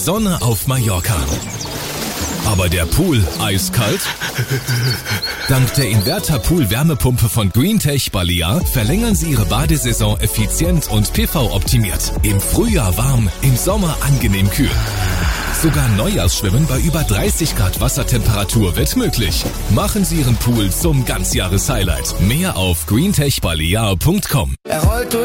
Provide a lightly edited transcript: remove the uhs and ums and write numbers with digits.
Sonne auf Mallorca. Aber der Pool eiskalt? Dank der Inverter-Pool-Wärmepumpe von Greentech Balear verlängern Sie Ihre Badesaison effizient und PV-optimiert. Im Frühjahr warm, im Sommer angenehm kühl. Sogar Neujahrsschwimmen bei über 30 Grad Wassertemperatur wird möglich. Machen Sie Ihren Pool zum Ganzjahres-Highlight. Mehr auf greentechbalear.com.